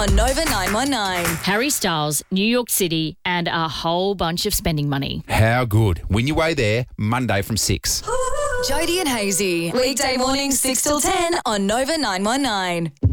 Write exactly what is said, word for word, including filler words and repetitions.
on Nova nine one nine. Harry Styles, New York City, and a whole bunch of spending money. How good. Win your way there, Monday from six. Jody and Hazy, weekday mornings six till ten on Nova nine one nine.